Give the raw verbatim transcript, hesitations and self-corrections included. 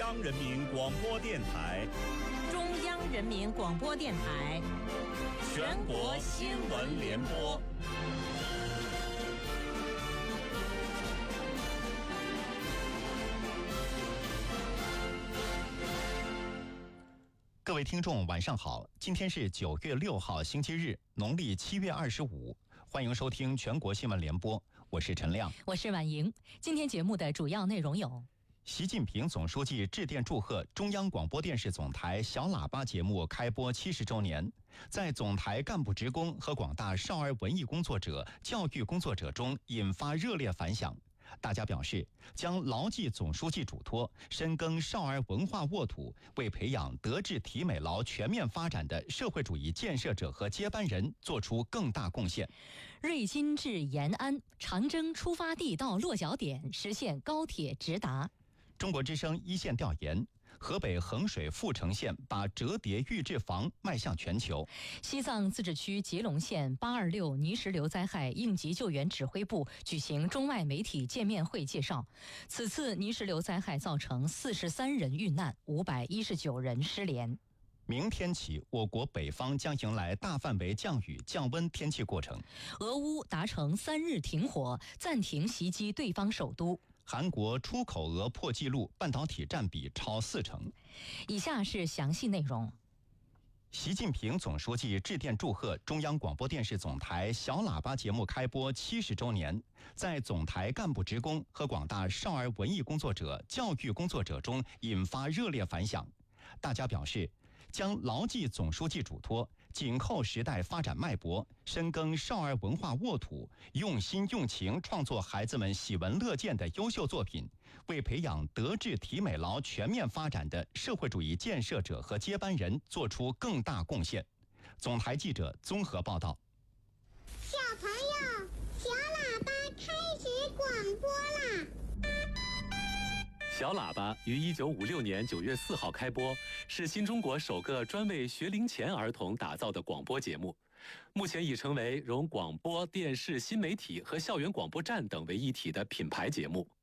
央人民广播电台， 中央人民广播电台， 全国新闻联播。 各位听众晚上好，今天是九月六号星期日，农历七月二十五，欢迎收听全国新闻联播，我是陈亮， 我是婉莹。今天节目的主要内容有： 习近平总书记致电祝贺中央广播电视总台小喇叭节目开播七十周年，在总台干部职工和广大少儿文艺工作者、教育工作者中引发热烈反响。大家表示，将牢记总书记嘱托，深耕少儿文化沃土，为培养德智体美劳全面发展的社会主义建设者和接班人做出更大贡献。 瑞金至延安，长征出发地到落脚点实现高铁直达。 中国之声一线调研，河北衡水阜城县把折叠预制房迈向全球。 西藏自治区吉隆县八二六泥石流灾害应急救援指挥部举行中外媒体见面会介绍，此次泥石流灾害造成四十三人遇难，五百一十九人失联。 明天起，我国北方将迎来大范围降雨降温天气过程。 俄乌达成三日停火，暂停袭击对方首都。 韩国出口额破纪录，半导体占比超四成。 以下是详细内容。 习近平总书记致电祝贺中央广播电视总台小喇叭节目开播七十周年，在总台干部职工和广大少儿文艺工作者、教育工作者中引发热烈反响。大家表示，将牢记总书记嘱托，紧扣时代发展脉搏，深耕少儿文化沃土，用心用情创作孩子们喜闻乐见的优秀作品，为培养德智体美劳全面发展的社会主义建设者和接班人做出更大贡献。总台记者综合报道。 小朋友，小喇叭开始广播啦！ 小喇叭于一九五六年九月四号开播，是新中国首个专为学龄前儿童打造的广播节目，目前已成为融广播电视新媒体和校园广播站等为一体的品牌节目。